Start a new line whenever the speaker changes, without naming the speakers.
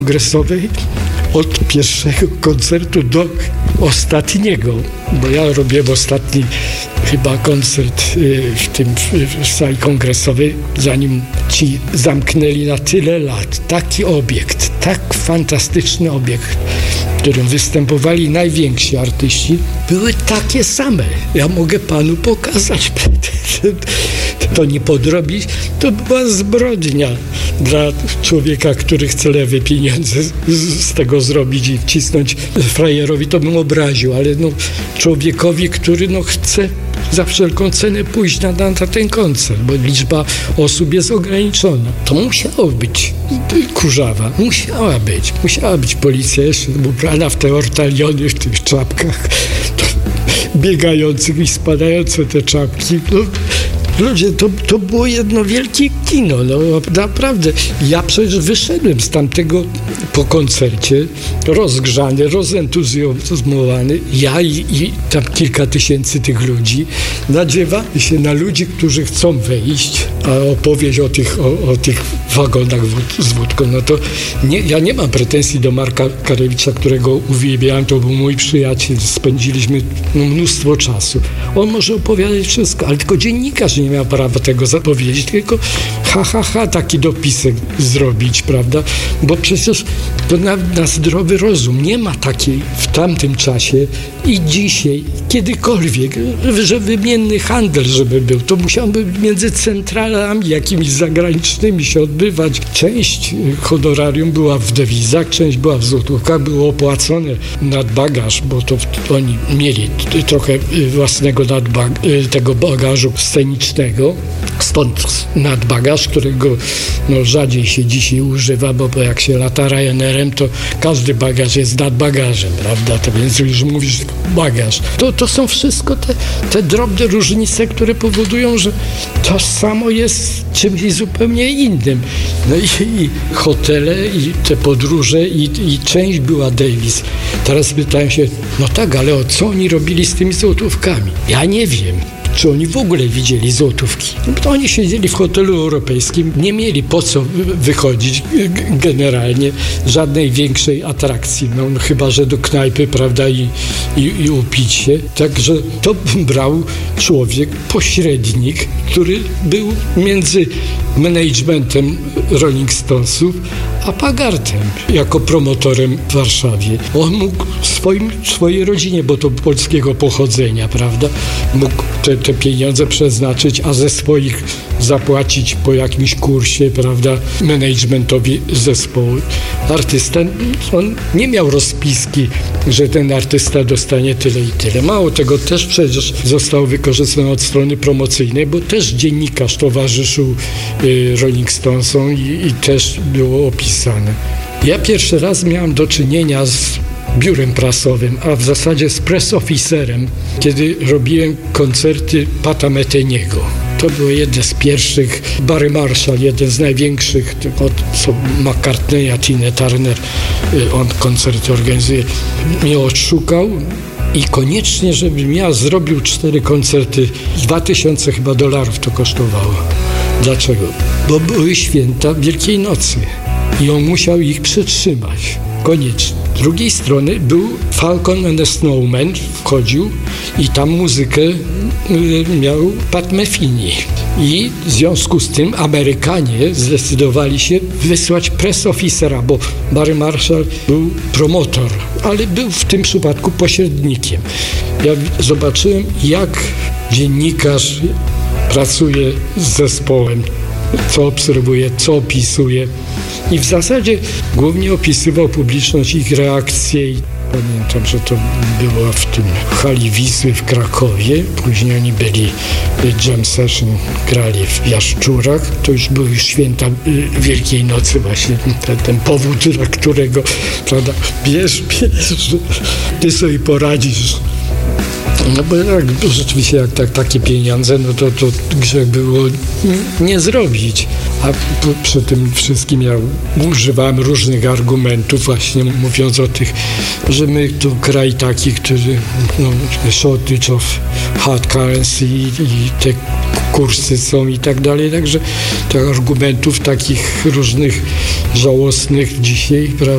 kongresowej od pierwszego koncertu do ostatniego, bo ja robiłem ostatni chyba koncert w sali kongresowej, zanim ci zamknęli na tyle lat. Taki obiekt, tak fantastyczny obiekt, w którym występowali najwięksi artyści, były takie same. Ja mogę panu pokazać. To nie podrobić, to była zbrodnia dla człowieka, który chce lewe pieniądze z tego zrobić i wcisnąć frajerowi, to bym obraził, ale człowiekowi, który chce za wszelką cenę pójść na ten koncert, bo liczba osób jest ograniczona. To musiało być kurzawa, musiała być policja jeszcze ubrana w te ortaliony, w tych czapkach biegających i spadające te czapki. Ludzie, to było jedno wielkie kino, naprawdę. Ja przecież wyszedłem z tamtego po koncercie, rozgrzany, rozentuzjazmowany, ja i tam kilka tysięcy tych ludzi, nadziewamy się na ludzi, którzy chcą wejść, a opowieść o tych wagonach z wódką, ja nie mam pretensji do Marka Karewicza, którego uwielbiałem, to był mój przyjaciel, spędziliśmy mnóstwo czasu. On może opowiadać wszystko, ale tylko dziennikarz nie miał prawa tego zapowiedzieć, tylko taki dopisek zrobić, prawda? Bo przecież to na zdrowy rozum nie ma takiej w tamtym czasie i dzisiaj, kiedykolwiek, że wymienny handel, żeby był. To musiałoby między centralami jakimiś zagranicznymi się odbywać. Część honorarium była w dewizach, część była w złotówkach, było opłacone nadbagaż, bo to oni mieli trochę własnego tego bagażu scenicznego. Stąd nadbagaż, którego rzadziej się dzisiaj używa, bo jak się lata Ryanerem, to każdy bagaż jest nadbagażem, prawda? To więc już mówisz bagaż. To są wszystko te drobne różnice, które powodują, że to samo jest czymś zupełnie innym. I hotele, i te podróże, i część była Davis. Teraz pytają się, ale co oni robili z tymi złotówkami? Ja nie wiem. Czy oni w ogóle widzieli złotówki? Oni siedzieli w hotelu europejskim, nie mieli po co wychodzić generalnie, żadnej większej atrakcji, chyba że do knajpy, prawda, i upić się. Także to brał człowiek, pośrednik, który był między managementem Rolling Stonesów a Pagartem, jako promotorem w Warszawie. On mógł swojej rodzinie, bo to polskiego pochodzenia, prawda, mógł te pieniądze przeznaczyć, a ze swoich zapłacić po jakimś kursie, prawda, managementowi zespołu. Artysta, on nie miał rozpiski, że ten artysta dostanie tyle i tyle. Mało tego, też przecież został wykorzystany od strony promocyjnej, bo też dziennikarz towarzyszył Rolling Stonesom i też było opisane. Ja pierwszy raz miałem do czynienia z biurem prasowym, a w zasadzie z press officerem, kiedy robiłem koncerty Pata Meteniego. To było jedne z pierwszych. Barry Marshall, jeden z największych, od McCartneya, Tina Turner, on koncerty organizuje, mnie odszukał i koniecznie, żebym ja zrobił 4 koncerty, $2000 chyba to kosztowało. Dlaczego? Bo były święta Wielkiej Nocy i on musiał ich przetrzymać. Koniecznie. Z drugiej strony był Falcon and the Snowman, wchodził i tam muzykę miał Pat Metheny. I w związku z tym Amerykanie zdecydowali się wysłać press officera, bo Barry Marshall był promotor, ale był w tym przypadku pośrednikiem. Ja zobaczyłem, jak dziennikarz pracuje z zespołem, co obserwuje, co opisuje. I w zasadzie głównie opisywał publiczność, ich reakcje. I pamiętam, że to było w tym hali Wisły w Krakowie. Później oni byli jam session, grali w Jaszczurach. To już były święta Wielkiej Nocy właśnie. Ten powód, dla którego, prawda, bierz, że ty sobie poradzisz. Bo rzeczywiście jak takie pieniądze, to grzech było nie zrobić. A przy tym wszystkim ja używałem różnych argumentów właśnie mówiąc o tych, że my to kraj taki, który shortage of hard currency i te kursy są i tak dalej. Także tych argumentów takich różnych żałosnych dzisiaj, prawda?